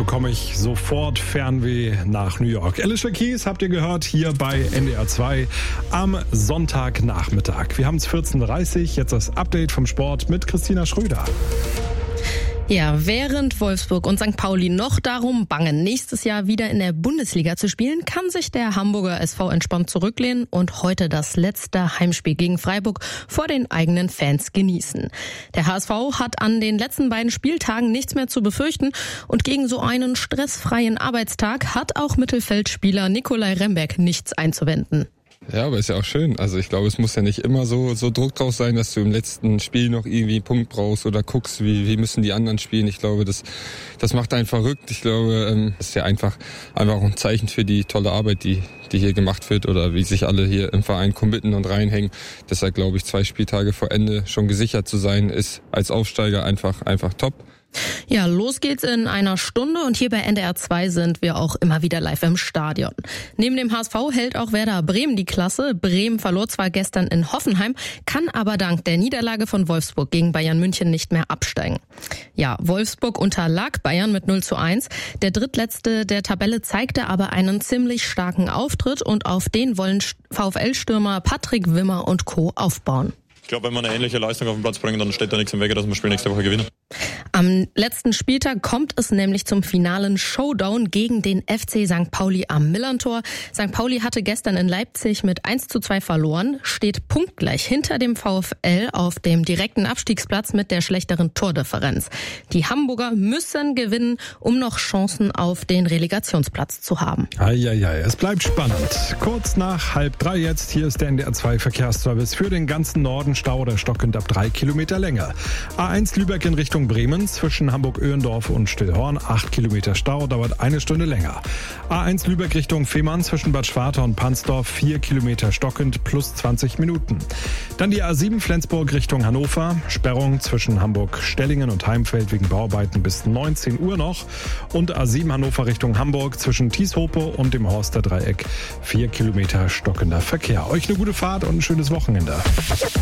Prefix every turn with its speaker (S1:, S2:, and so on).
S1: bekomme ich sofort Fernweh nach New York. Alicia Keys habt ihr gehört hier bei NDR 2 am Sonntagnachmittag. Wir haben es 14:30 Uhr, jetzt das Update vom Sport mit Christina Schröder.
S2: Ja, während Wolfsburg und St. Pauli noch darum bangen, nächstes Jahr wieder in der Bundesliga zu spielen, kann sich der Hamburger SV entspannt zurücklehnen und heute das letzte Heimspiel gegen Freiburg vor den eigenen Fans genießen. Der HSV hat an den letzten beiden Spieltagen nichts mehr zu befürchten und gegen so einen stressfreien Arbeitstag hat auch Mittelfeldspieler Nikolai Rembeck nichts einzuwenden.
S3: Ja, aber ist ja auch schön. Also ich glaube, es muss ja nicht immer so Druck drauf sein, dass du im letzten Spiel noch irgendwie einen Punkt brauchst oder guckst, wie müssen die anderen spielen. Ich glaube, das macht einen verrückt. Ich glaube, das ist ja einfach auch ein Zeichen für die tolle Arbeit, die hier gemacht wird oder wie sich alle hier im Verein committen und reinhängen. Deshalb glaube ich, 2 Spieltage vor Ende schon gesichert zu sein, ist als Aufsteiger einfach top.
S2: Ja, los geht's in einer Stunde und hier bei NDR 2 sind wir auch immer wieder live im Stadion. Neben dem HSV hält auch Werder Bremen die Klasse. Bremen verlor zwar gestern in Hoffenheim, kann aber dank der Niederlage von Wolfsburg gegen Bayern München nicht mehr absteigen. Ja, Wolfsburg unterlag Bayern mit 0:1. Der drittletzte der Tabelle zeigte aber einen ziemlich starken Auftritt und auf den wollen VfL-Stürmer Patrick Wimmer und Co. aufbauen.
S4: Ich glaube, wenn wir eine ähnliche Leistung auf den Platz bringen, dann steht da nichts im Wege, dass wir das Spiel nächste Woche gewinnen.
S2: Am letzten Spieltag kommt es nämlich zum finalen Showdown gegen den FC St. Pauli am Millerntor. St. Pauli hatte gestern in Leipzig mit 1:2 verloren, steht punktgleich hinter dem VfL auf dem direkten Abstiegsplatz mit der schlechteren Tordifferenz. Die Hamburger müssen gewinnen, um noch Chancen auf den Relegationsplatz zu haben.
S1: Eieiei, es bleibt spannend. Kurz nach 2:30 jetzt, hier ist der NDR 2 Verkehrsservice für den ganzen Norden. Stau oder stockend ab 3 Kilometer Länge. A1 Lübeck in Richtung Bremen zwischen Hamburg-Öhendorf und Stillhorn. 8 Kilometer Stau, dauert 1 Stunde länger. A1 Lübeck Richtung Fehmarn zwischen Bad Schwartau und Pansdorf. 4 Kilometer stockend plus 20 Minuten. Dann die A7 Flensburg Richtung Hannover. Sperrung zwischen Hamburg-Stellingen und Heimfeld wegen Bauarbeiten bis 19 Uhr noch. Und A7 Hannover Richtung Hamburg zwischen Tieshope und dem Horster Dreieck. 4 Kilometer stockender Verkehr. Euch eine gute Fahrt und ein schönes Wochenende.